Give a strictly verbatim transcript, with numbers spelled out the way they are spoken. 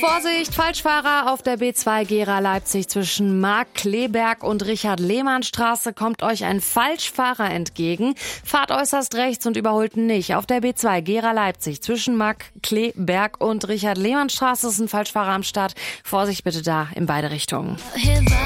Vorsicht, Falschfahrer auf der B zwei Gera-Leipzig zwischen Markkleeberg und Richard-Lehmann-Straße kommt euch ein Falschfahrer entgegen. Fahrt äußerst rechts und überholt nicht. Auf der B zwei Gera-Leipzig zwischen Markkleeberg und Richard-Lehmann-Straße ist ein Falschfahrer am Start. Vorsicht bitte da in beide Richtungen.